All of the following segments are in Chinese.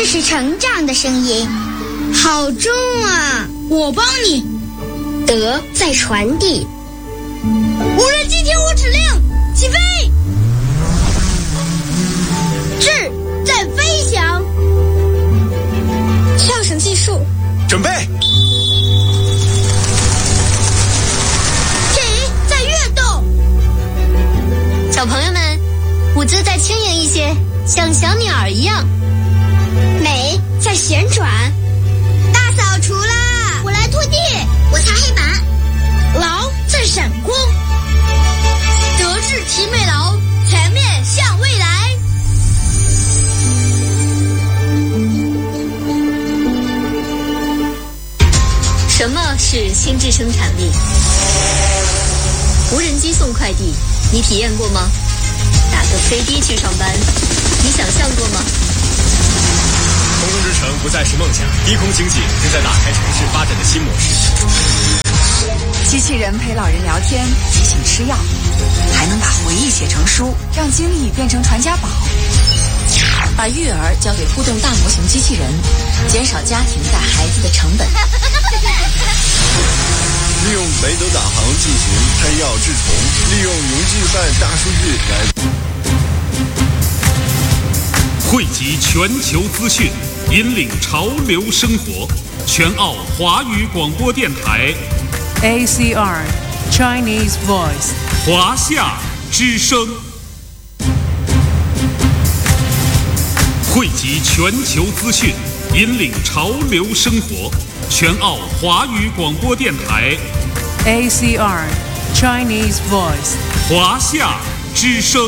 这是成长的声音。好重啊！ 我帮你。 德在传递。 无人机听我指令，起飞。智在飞翔。 跳绳技术， 准备。 体在跃动。 小朋友们，舞姿再轻盈一些，像小鸟儿一样。 美在旋转。 大扫除啦！ 我来拖地，我擦黑板。 劳在闪光。德智体美劳，全面向未来。 什么是心智生产力？无人机送快递，你体验过吗？打个飞的去上班，你想象过吗？ 空中之城不再是梦想，低空经济正在打开城市发展的新模式。 机器人陪老人聊天，提醒吃药，还能把回忆写成书，让经历变成传家宝。 把育儿交给互动大模型机器人，减少家庭带孩子的成本。 利用梅德导航进行喷药治虫，利用云计算大数据来汇集全球资讯，引领潮流生活。全澳华语广播电台 ACR Chinese Voice 华夏之声，汇集全球资讯，引领潮流生活。全澳华语广播电台 ACR Chinese Voice 华夏之声。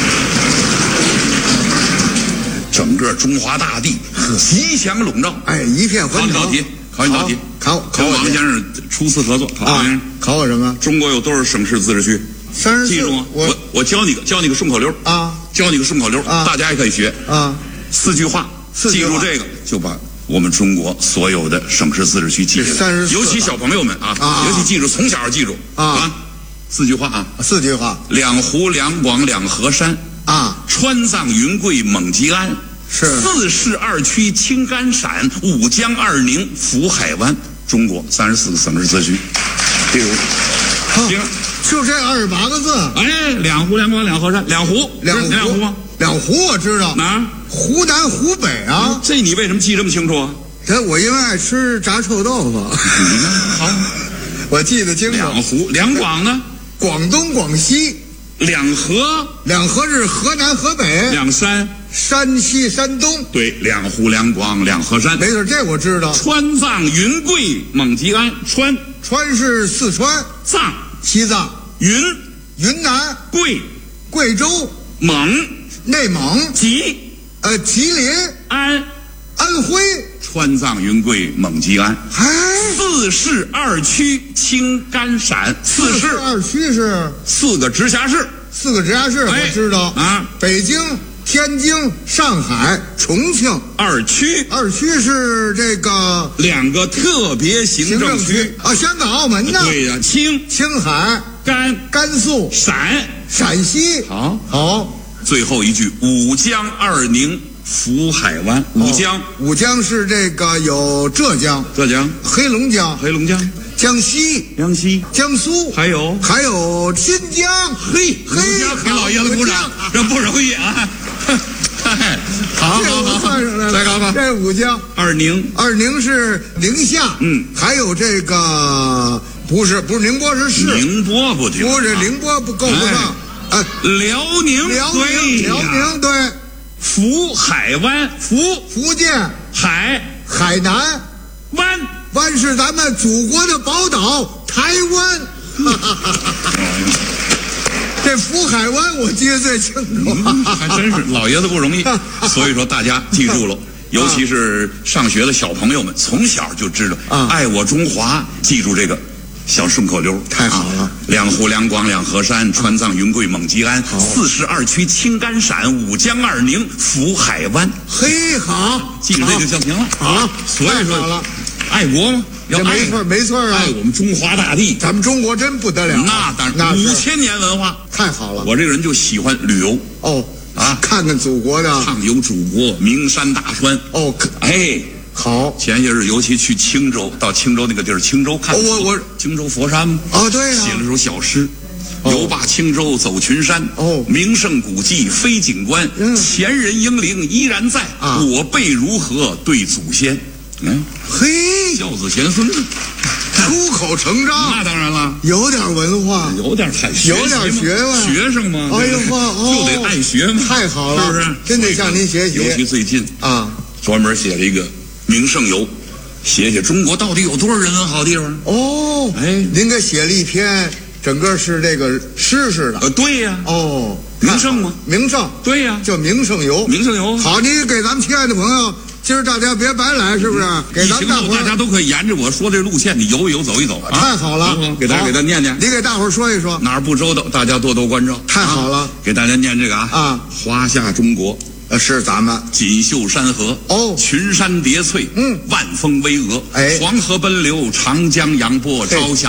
整个中华大地吉祥笼罩， 一片欢腾。 考你道题， 考跟王先生初次合作。 考我什么？ 中国有多少省市自治区 ？34。 记住吗？我教你个顺口溜啊， 教你个顺口溜啊，大家也可以学啊。 4句话，记住这个就把我们中国所有的省市自治区记住，尤其小朋友们啊，尤其记住，从小记住啊。4句话啊 ，4句话： 两湖两广两河山啊， 川藏云贵蒙吉安。 是 4市2区青甘陕5江2宁福海湾，中国34个省市自治区。比如，行， 就这28个字。 两湖两广两河山，两湖吗？ 两湖我知道， 哪儿？ 湖南、湖北啊。 这你为什么记这么清楚啊？ 我因为爱吃炸臭豆腐。 好， 我记得清楚。 两湖两广呢？ 广东、广西。 两河是河南、河北。 两山。 山西、山东， 对，两湖两广两河山， 没错，这我知道。 川藏云贵蒙吉安， 川是四川， 藏西藏，云南，贵州， 蒙内蒙，吉林， 安徽， 川藏云贵蒙吉安。4市2区青甘陕，4市 2区是 4个直辖市， 我知道啊， 北京。天津、上海、重庆。 2区是这个 2个特别行政区啊，香港、澳门呢？ 对呀，青海、甘肃、陕西。好， 最后一句5江2宁福海湾。 五江是这个有浙江、黑龙江、江西、江苏，还有新疆。 嘿，给老爷子鼓掌，这不容易啊！好，再考考。 这5江 2 宁是宁夏，还有这个不是宁波是市， 宁波不行， 不是宁波不够不上， 辽宁对， 福海湾， 福建海南湾是咱们祖国的宝岛台湾。这福海湾我记得最清楚， 还真是老爷子不容易。所以说大家记住了，尤其是上学的小朋友们，从小就知道爱我中华，记住这个小顺口溜。 太好了， 两湖两广两河山，川藏云贵蒙吉安，4市2区青甘陕5江2宁福海湾。 嘿，好， 记住这就行了。 好， 所以说爱国吗？ 没错啊！ 爱我们中华大地， 咱们中国真不得了。 那当然，5000年文化太好了。 我这个人就喜欢旅游啊，看看祖国的， 畅游祖国名山大川。 哦， 哎， 好。 前些日尤其去青州，到青州那个地儿，青州看我青州佛山嘛。 啊，对呀。 写了首小诗。游罢青州走群山，名胜古迹非景观，前人英灵依然在，我辈如何对祖先？ 嘿， 孝子贤孙， 出口成章。 那当然了， 有点文化， 有点太学问， 学生嘛， 哎呦就得爱学嘛， 太好了， 是不是？ 真得向您学习。 尤其最近啊， 专门写了一个名胜游，写中国到底有多少人文好地方。 哦，哎，您给写了一篇。整个是这个诗似的， 对呀， 哦， 名胜吗？ 名胜， 对呀， 叫名胜游， 名胜游。 好，你给咱们亲爱的朋友，今儿大家别白来，是不是？给咱们大家都可以沿着我说这路线，你游一游，走一走， 太好了。 给他念念， 你给大伙儿说一说， 哪儿不周到，大家多多关照。 太好了， 给大家念这个啊，华夏中国。 是咱们锦绣山河哦， 群山叠翠，万峰巍峨， 哎， 黄河奔流，长江扬波，朝霞。